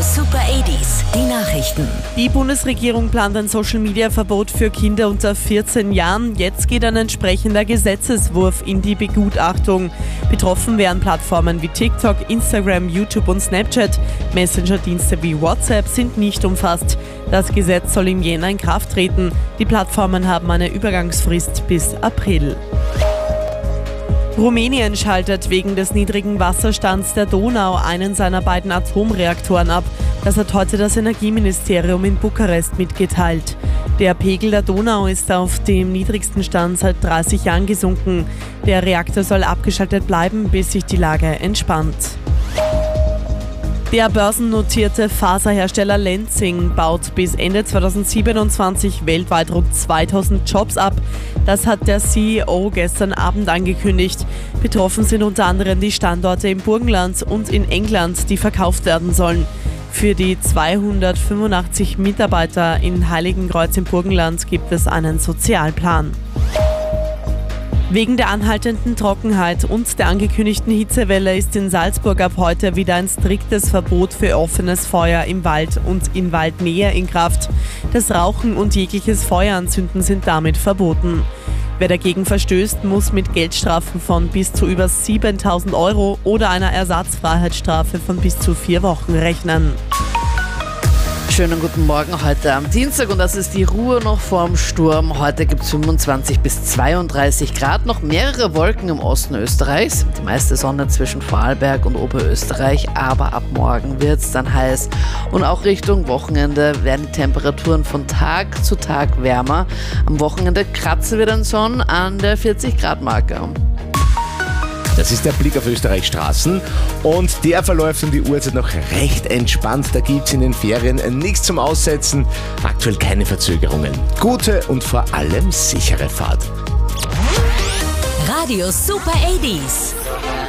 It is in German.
Super 80s, die Nachrichten. Die Bundesregierung plant ein Social-Media-Verbot für Kinder unter 14 Jahren. Jetzt geht ein entsprechender Gesetzeswurf in die Begutachtung. Betroffen wären Plattformen wie TikTok, Instagram, YouTube und Snapchat. Messenger-Dienste wie WhatsApp sind nicht umfasst. Das Gesetz soll im Jänner in Kraft treten. Die Plattformen haben eine Übergangsfrist bis April. Rumänien schaltet wegen des niedrigen Wasserstands der Donau einen seiner beiden Atomreaktoren ab. Das hat heute das Energieministerium in Bukarest mitgeteilt. Der Pegel der Donau ist auf dem niedrigsten Stand seit 30 Jahren gesunken. Der Reaktor soll abgeschaltet bleiben, bis sich die Lage entspannt. Der börsennotierte Faserhersteller Lenzing baut bis Ende 2027 weltweit rund 2000 Jobs ab. Das hat der CEO gestern Abend angekündigt. Betroffen sind unter anderem die Standorte im Burgenland und in England, die verkauft werden sollen. Für die 285 Mitarbeiter in Heiligenkreuz im Burgenland gibt es einen Sozialplan. Wegen der anhaltenden Trockenheit und der angekündigten Hitzewelle ist in Salzburg ab heute wieder ein striktes Verbot für offenes Feuer im Wald und in Waldnähe in Kraft. Das Rauchen und jegliches Feueranzünden sind damit verboten. Wer dagegen verstößt, muss mit Geldstrafen von bis zu über 7.000 € oder einer Ersatzfreiheitsstrafe von bis zu 4 Wochen rechnen. Schönen guten Morgen heute am Dienstag und das ist die Ruhe noch vorm Sturm. Heute gibt es 25 bis 32 Grad, noch mehrere Wolken im Osten Österreichs. Die meiste Sonne zwischen Vorarlberg und Oberösterreich, aber ab morgen wird es dann heiß. Und auch Richtung Wochenende werden die Temperaturen von Tag zu Tag wärmer. Am Wochenende kratzen wir dann schon an der 40-Grad-Marke. Das ist der Blick auf Österreichs Straßen und der verläuft um die Uhrzeit noch recht entspannt. Da gibt es in den Ferien nichts zum Aussetzen, aktuell keine Verzögerungen. Gute und vor allem sichere Fahrt. Radio Super 80s.